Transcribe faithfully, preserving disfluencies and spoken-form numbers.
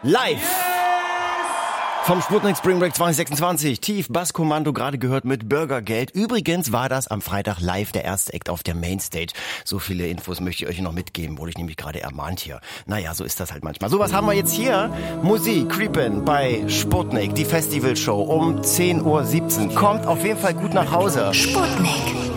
Live! Vom Sputnik Spring Break zwanzig sechsundzwanzig. Tief Basskommando gerade gehört mit Bürgergeld. Übrigens war das am Freitag live der erste Act auf der Mainstage. So viele Infos möchte ich euch noch mitgeben, wurde ich nämlich gerade ermahnt hier. Naja, so ist das halt manchmal. So, was haben wir jetzt hier? Musik, Creepin' bei Sputnik, die Festivalshow um zehn Uhr siebzehn. Kommt auf jeden Fall gut nach Hause. Sputnik.